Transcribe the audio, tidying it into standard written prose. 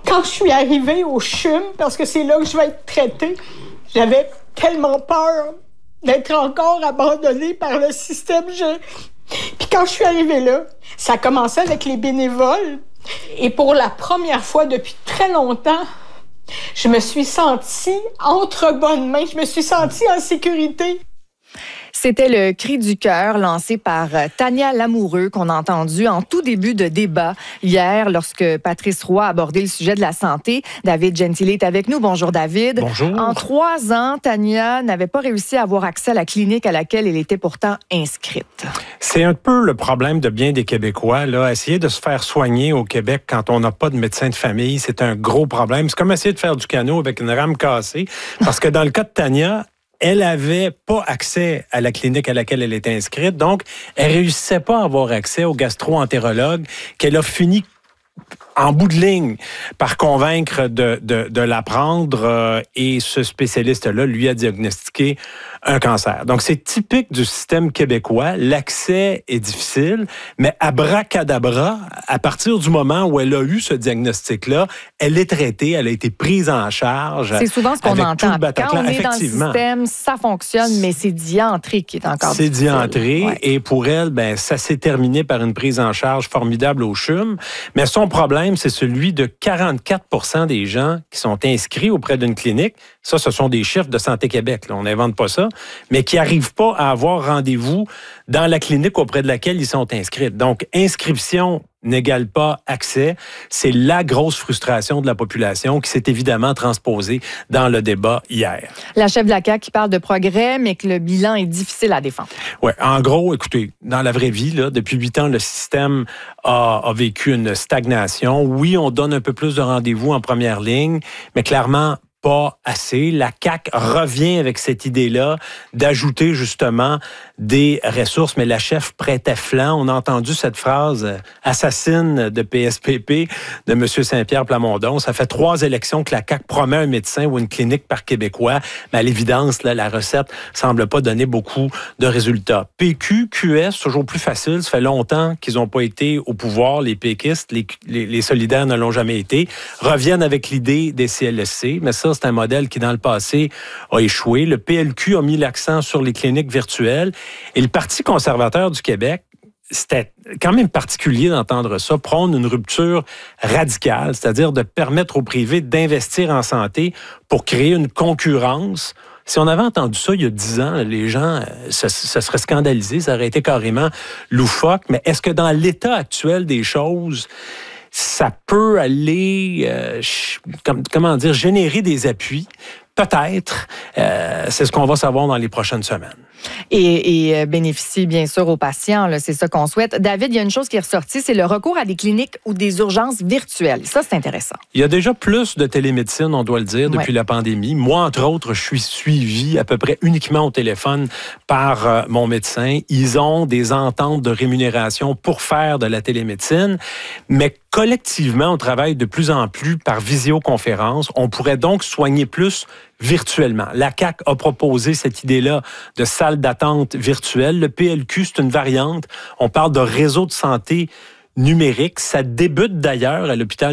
Quand je suis arrivée au CHUM, parce que c'est là que je vais être traitée, j'avais tellement peur d'être encore abandonnée par le système. Puis quand je suis arrivée là, ça a commencé avec les bénévoles. Et pour la première fois depuis très longtemps, je me suis sentie entre bonnes mains. Je me suis sentie en sécurité. C'était le cri du cœur lancé par Tania Lamoureux qu'on a entendu en tout début de débat hier lorsque Patrice Roy a abordé le sujet de la santé. David Gentile est avec nous. Bonjour David. Bonjour. En 3 ans, Tania n'avait pas réussi à avoir accès à la clinique à laquelle elle était pourtant inscrite. C'est un peu le problème de bien des Québécois. Là. Essayer de se faire soigner au Québec quand on n'a pas de médecin de famille, c'est un gros problème. C'est comme essayer de faire du canot avec une rame cassée. Parce que dans le cas de Tania, elle avait pas accès à la clinique à laquelle elle était inscrite. Donc, elle réussissait pas à avoir accès au gastro-entérologue qu'elle a fini en bout de ligne par convaincre de la prendre et ce spécialiste-là lui a diagnostiqué un cancer. Donc, c'est typique du système québécois. L'accès est difficile, mais abracadabra, à partir du moment où elle a eu ce diagnostic-là, elle est traitée, elle a été prise en charge. C'est souvent ce qu'on entend. Quand on est dans le Effectivement. système, ça fonctionne, mais c'est d'y entrer qui est encore difficile. C'est d'y entrer, et pour elle, ça s'est terminé par une prise en charge formidable au CHUM. Mais son problème, c'est celui de 44% des gens qui sont inscrits auprès d'une clinique. Ça, ce sont des chiffres de Santé Québec. Là. On n'invente pas ça. Mais qui n'arrivent pas à avoir rendez-vous dans la clinique auprès de laquelle ils sont inscrits. Donc, inscription n'égale pas accès. C'est la grosse frustration de la population qui s'est évidemment transposée dans le débat hier. La chef de la CAQ qui parle de progrès, mais que le bilan est difficile à défendre. Oui, en gros, écoutez, dans la vraie vie, là, depuis 8 ans, le système a vécu une stagnation. Oui, on donne un peu plus de rendez-vous en première ligne, mais clairement, pas assez. La CAQ revient avec cette idée-là d'ajouter justement des ressources, mais la chef prêtait flanc. On a entendu cette phrase assassine de PSPP de M. Saint-Pierre Plamondon. Ça fait 3 élections que la CAQ promet un médecin ou une clinique par Québécois, mais à l'évidence, là, la recette semble pas donner beaucoup de résultats. PQ, QS, toujours plus facile. Ça fait longtemps qu'ils n'ont pas été au pouvoir. Les péquistes, les solidaires ne l'ont jamais été. Reviennent avec l'idée des CLSC, mais ça, c'est un modèle qui, dans le passé, a échoué. Le PLQ a mis l'accent sur les cliniques virtuelles. Et le Parti conservateur du Québec, c'était quand même particulier d'entendre ça, prône une rupture radicale, c'est-à-dire de permettre au privé d'investir en santé pour créer une concurrence. Si on avait entendu ça il y a 10 ans, les gens se seraient scandalisés, ça aurait été carrément loufoque. Mais est-ce que dans l'état actuel des choses, ça peut aller, générer des appuis? Peut-être. C'est ce qu'on va savoir dans les prochaines semaines. Et bénéficie bien sûr aux patients, là, c'est ça qu'on souhaite. David, il y a une chose qui est ressortie, c'est le recours à des cliniques ou des urgences virtuelles. Ça, c'est intéressant. Il y a déjà plus de télémédecine, on doit le dire, depuis la pandémie. Moi, entre autres, je suis suivi à peu près uniquement au téléphone par mon médecin. Ils ont des ententes de rémunération pour faire de la télémédecine, mais collectivement, on travaille de plus en plus par visioconférence. On pourrait donc soigner plus virtuellement. La CAQ a proposé cette idée-là de salle d'attente virtuelle. Le PLQ, c'est une variante. On parle de réseau de santé numérique. Ça débute d'ailleurs à l'hôpital